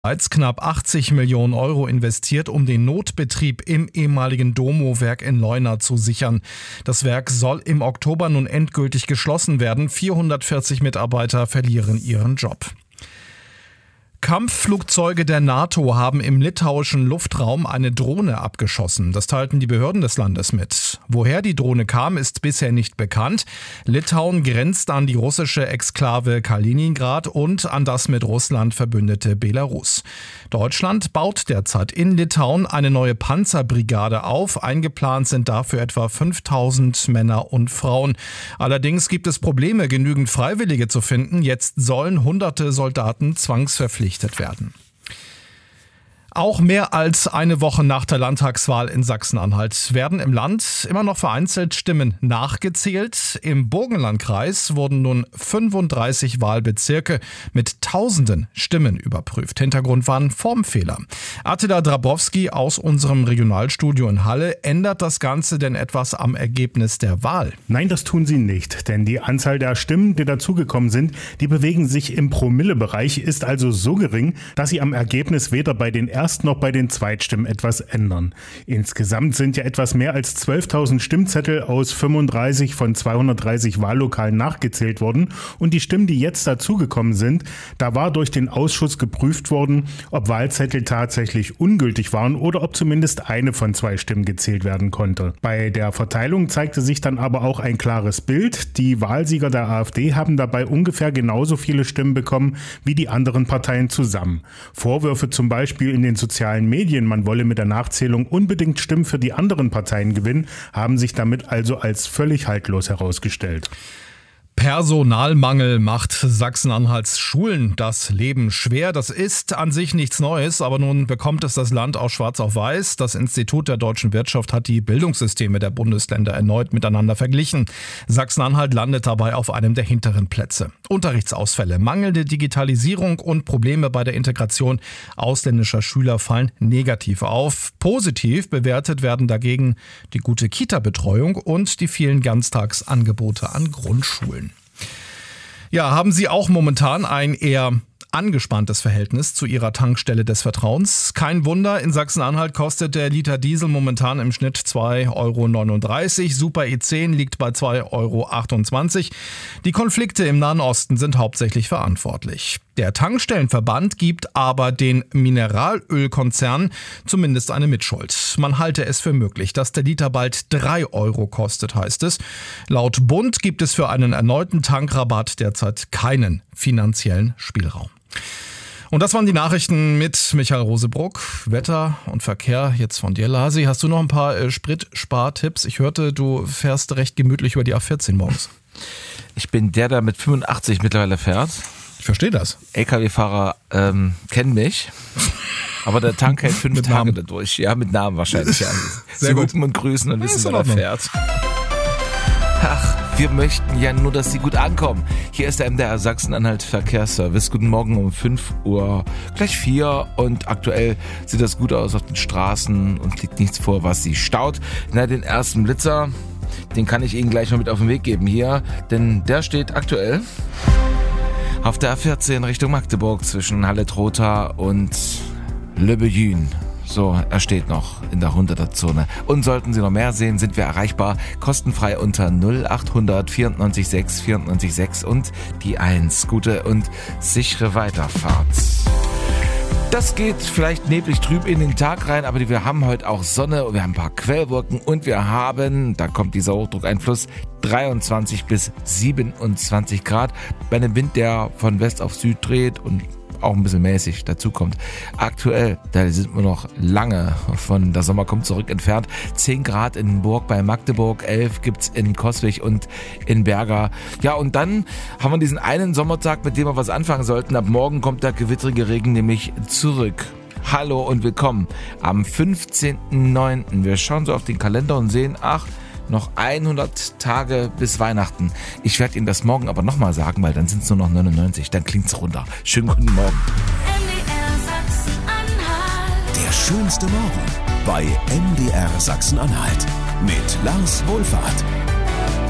Knapp 80 Millionen Euro investiert, um den Notbetrieb im ehemaligen Domo-Werk in Leuna zu sichern. Das Werk soll im Oktober nun endgültig geschlossen werden. 440 Mitarbeiter verlieren ihren Job. Kampfflugzeuge der NATO haben im litauischen Luftraum eine Drohne abgeschossen. Das teilten die Behörden des Landes mit. Woher die Drohne kam, ist bisher nicht bekannt. Litauen grenzt an die russische Exklave Kaliningrad und an das mit Russland verbündete Belarus. Deutschland baut derzeit in Litauen eine neue Panzerbrigade auf. Eingeplant sind dafür etwa 5000 Männer und Frauen. Allerdings gibt es Probleme, genügend Freiwillige zu finden. Jetzt sollen hunderte Soldaten zwangsverpflichtet werden. Auch mehr als eine Woche nach der Landtagswahl in Sachsen-Anhalt werden im Land immer noch vereinzelt Stimmen nachgezählt. Im Burgenlandkreis wurden nun 35 Wahlbezirke mit tausenden Stimmen überprüft. Hintergrund waren Formfehler. Attila Drabowski aus unserem Regionalstudio in Halle. Ändert das Ganze denn etwas am Ergebnis der Wahl? Nein, das tun sie nicht, denn die Anzahl der Stimmen, die dazugekommen sind, die bewegen sich im Promillebereich, ist also so gering, dass sie am Ergebnis weder bei den erst noch bei den Zweitstimmen etwas ändern. Insgesamt sind ja etwas mehr als 12.000 Stimmzettel aus 35 von 230 Wahllokalen nachgezählt worden und die Stimmen, die jetzt dazugekommen sind, da war durch den Ausschuss geprüft worden, ob Wahlzettel tatsächlich ungültig waren oder ob zumindest eine von 2 Stimmen gezählt werden konnte. Bei der Verteilung zeigte sich dann aber auch ein klares Bild. Die Wahlsieger der AfD haben dabei ungefähr genauso viele Stimmen bekommen wie die anderen Parteien zusammen. Vorwürfe zum Beispiel in den sozialen Medien, man wolle mit der Nachzählung unbedingt Stimmen für die anderen Parteien gewinnen, haben sich damit also als völlig haltlos herausgestellt. Personalmangel macht Sachsen-Anhalts Schulen das Leben schwer. Das ist an sich nichts Neues, aber nun bekommt es das Land auch schwarz auf weiß. Das Institut der deutschen Wirtschaft hat die Bildungssysteme der Bundesländer erneut miteinander verglichen. Sachsen-Anhalt landet dabei auf einem der hinteren Plätze. Unterrichtsausfälle, mangelnde Digitalisierung und Probleme bei der Integration ausländischer Schüler fallen negativ auf. Positiv bewertet werden dagegen die gute Kita-Betreuung und die vielen Ganztagsangebote an Grundschulen. Ja, haben Sie auch momentan ein eher angespanntes Verhältnis zu Ihrer Tankstelle des Vertrauens? Kein Wunder, in Sachsen-Anhalt kostet der Liter Diesel momentan im Schnitt 2,39 €. Super E10 liegt bei 2,28 €. Die Konflikte im Nahen Osten sind hauptsächlich verantwortlich. Der Tankstellenverband gibt aber den Mineralölkonzernen zumindest eine Mitschuld. Man halte es für möglich, dass der Liter bald 3 € kostet, heißt es. Laut Bund gibt es für einen erneuten Tankrabatt derzeit keinen finanziellen Spielraum. Und das waren die Nachrichten mit Michael Rosebruck. Wetter und Verkehr jetzt von dir, Lasi. Hast du noch ein paar Spritspartipps? Ich hörte, du fährst recht gemütlich über die A14 morgens. Ich bin der mit 85 mittlerweile fährt. Ich verstehe das. LKW-Fahrer kennen mich, aber der Tank hält 5 Tage dadurch. Ja, mit Namen wahrscheinlich. Ja. Sie hupen und grüßen und wissen, wer da fährt. Ach, wir möchten ja nur, dass Sie gut ankommen. Hier ist der MDR Sachsen-Anhalt Verkehrsservice. Guten Morgen um 5 Uhr, gleich 4 und aktuell sieht das gut aus auf den Straßen und liegt nichts vor, was Sie staut. Na, den ersten Blitzer, den kann ich Ihnen gleich mal mit auf den Weg geben hier, denn der steht aktuell auf der A14 Richtung Magdeburg zwischen Halle-Trotha und Le Beyün. So, er steht noch in der 100er-Zone. Und sollten Sie noch mehr sehen, sind wir erreichbar kostenfrei unter 0800 94 6 94 6 und die 1. Gute und sichere Weiterfahrt. Das geht vielleicht neblig trüb in den Tag rein, aber wir haben heute auch Sonne, wir haben ein paar Quellwolken und wir haben, da kommt dieser Hochdruckeinfluss, 23 bis 27 Grad bei einem Wind, der von West auf Süd dreht und auch ein bisschen mäßig dazu kommt. Aktuell, da sind wir noch lange von der Sommer kommt zurück entfernt. 10 Grad in Burg bei Magdeburg, 11 gibt's in Coswig und in Berga. Ja, und dann haben wir diesen einen Sommertag, mit dem wir was anfangen sollten. Ab morgen kommt der gewittrige Regen nämlich zurück. Hallo und willkommen am 15.09. Wir schauen so auf den Kalender und sehen, noch 100 Tage bis Weihnachten. Ich werde Ihnen das morgen aber nochmal sagen, weil dann sind es nur noch 99. Dann klingt's runter. Schönen guten Morgen. Der schönste Morgen bei MDR Sachsen-Anhalt mit Lars Wohlfahrt.